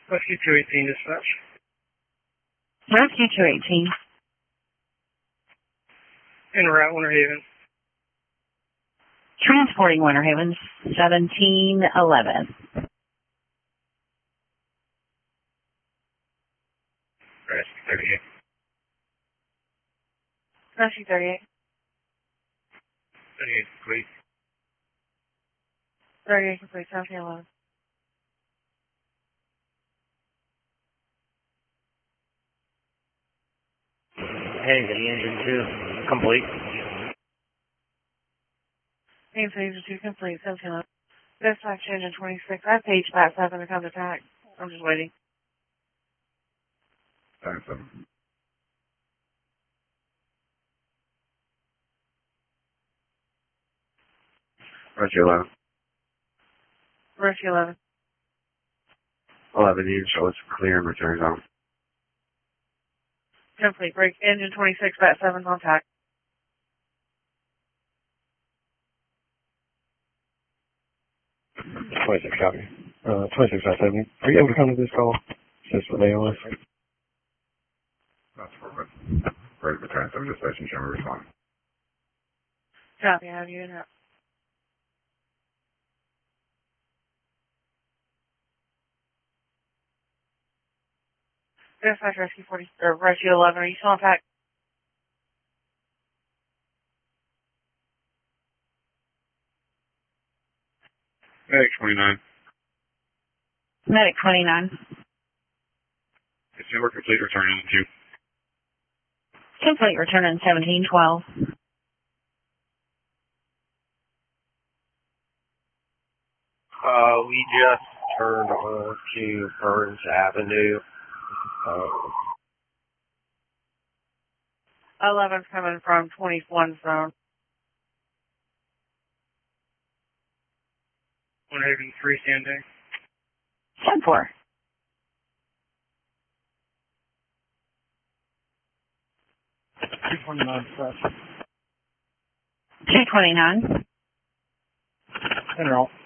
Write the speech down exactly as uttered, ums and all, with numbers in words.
Rescue two eighteen dispatch. Rescue two eighteen. En route, Winter Haven. Transporting Winter Haven, seventeen eleven. Rescue thirty-eight. Rescue thirty-eight. thirty-eight complete. thirty-eight complete, seventeen eleven. Hey, the engine two complete. Engine two complete, seventeen eleven. Dispatch engine twenty-six. I paged that seven to come to attack. I'm just waiting. Thanks, seven. Rescue eleven. Rescue eleven. eleven, you show us clear and return zone. Complete. Break engine twenty-six, bat seven, contact. twenty-six, copy. Uh, twenty-six, bat seven. Are you able to come to this call? Since with A O S. That's perfect. Ready for transfer, just station, show me respond. Copy, have you in route. Dispatch rescue forty, or rescue eleven, are you still on pack? Medic twenty-nine. Medic twenty-nine. It's never complete, return in two. Complete, return in seventeen twelve. Uh, we just turned on to Burns Avenue. Uh, eleven's coming from twenty-one zone. Winter Haven three standing. ten four. two twenty-nine, dispatch. two twenty-nine. En route.